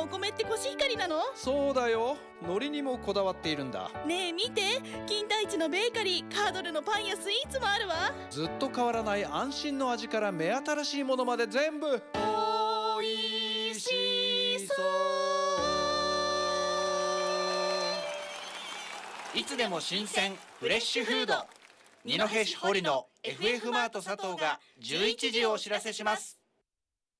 お米ってコシヒカリなの？ そうだよ、海苔にもこだわっているんだ。 ねえ見て、金田一のベーカリー、カードルのパンやスイーツもあるわ。 ずっと変わらない安心の味から目新しいものまで全部おいしそう。いつでも新鮮フレッシュフード。二戸市堀の FF マート佐藤が11時をお知らせします。